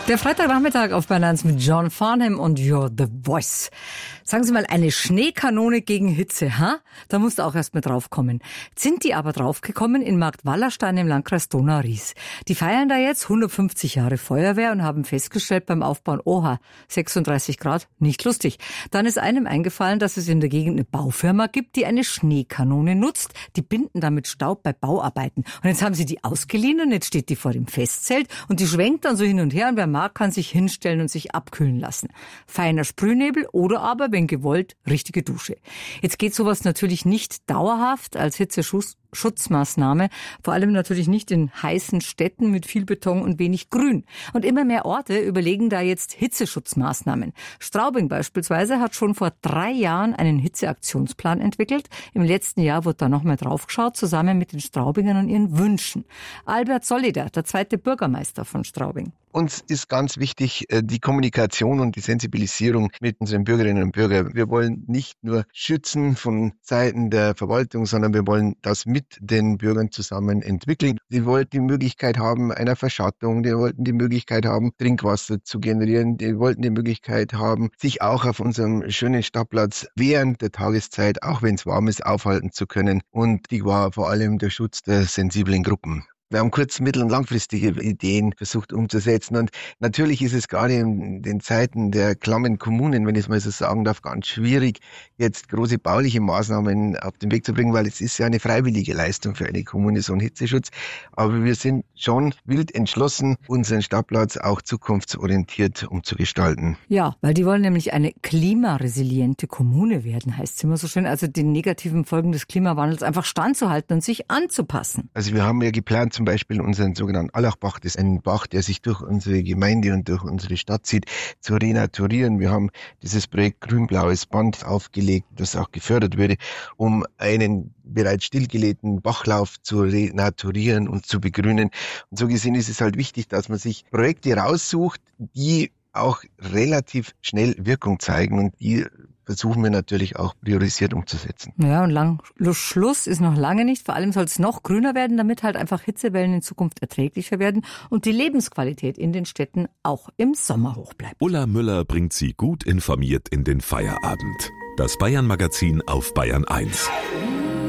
Der Freitagnachmittag auf Bayern 1 mit John Farnham und You're the Voice. Sagen Sie mal, eine Schneekanone gegen Hitze, ha? Da musst du auch erst mal draufkommen. Sind die aber draufgekommen in Marktwallerstein im Landkreis Donau-Ries. Die feiern da jetzt 150 Jahre Feuerwehr und haben festgestellt beim Aufbauen, oha, 36 Grad, nicht lustig. Dann ist einem eingefallen, dass es in der Gegend eine Baufirma gibt, die eine Schneekanone nutzt. Die binden damit Staub bei Bauarbeiten. Und jetzt haben sie die ausgeliehen und jetzt steht die vor dem Festzelt und die schwenkt dann so hin und her und wer mag, kann sich hinstellen und sich abkühlen lassen. Feiner Sprühnebel oder aber, wenn gewollt, richtige Dusche. Jetzt geht sowas natürlich nicht dauerhaft als Hitzeschutzmaßnahme, vor allem natürlich nicht in heißen Städten mit viel Beton und wenig Grün. Und immer mehr Orte überlegen da jetzt Hitzeschutzmaßnahmen. Straubing beispielsweise hat schon vor 3 Jahren einen Hitzeaktionsplan entwickelt. Im letzten Jahr wurde da nochmal draufgeschaut, zusammen mit den Straubingern und ihren Wünschen. Albert Solider, der 2. Bürgermeister von Straubing. Uns ist ganz wichtig die Kommunikation und die Sensibilisierung mit unseren Bürgerinnen und Bürgern. Wir wollen nicht nur schützen von Seiten der Verwaltung, sondern wir wollen das mit den Bürgern zusammen entwickeln. Die wollten die Möglichkeit haben einer Verschattung, die wollten die Möglichkeit haben, Trinkwasser zu generieren, die wollten die Möglichkeit haben, sich auch auf unserem schönen Stadtplatz während der Tageszeit, auch wenn es warm ist, aufhalten zu können. Und die war vor allem der Schutz der sensiblen Gruppen. Wir haben kurz-, mittel- und langfristige Ideen versucht umzusetzen und natürlich ist es gerade in den Zeiten der klammen Kommunen, wenn ich es mal so sagen darf, ganz schwierig, jetzt große bauliche Maßnahmen auf den Weg zu bringen, weil es ist ja eine freiwillige Leistung für eine Kommune, so ein Hitzeschutz. Aber wir sind schon wild entschlossen, unseren Stadtplatz auch zukunftsorientiert umzugestalten. Ja, weil die wollen nämlich eine klimaresiliente Kommune werden, heißt es immer so schön, also den negativen Folgen des Klimawandels einfach standzuhalten und sich anzupassen. Also wir haben ja geplant, zum Beispiel unseren sogenannten Allachbach, das ist ein Bach, der sich durch unsere Gemeinde und durch unsere Stadt zieht, zu renaturieren. Wir haben dieses Projekt Grün-Blaues Band aufgelegt, das auch gefördert würde, um einen bereits stillgelegten Bachlauf zu renaturieren und zu begrünen. Und so gesehen ist es halt wichtig, dass man sich Projekte raussucht, die auch relativ schnell Wirkung zeigen und die versuchen wir natürlich auch priorisiert umzusetzen. Ja, und Schluss ist noch lange nicht. Vor allem soll es noch grüner werden, damit halt einfach Hitzewellen in Zukunft erträglicher werden und die Lebensqualität in den Städten auch im Sommer hoch bleibt. Ulla Müller bringt Sie gut informiert in den Feierabend. Das Bayern-Magazin auf Bayern 1.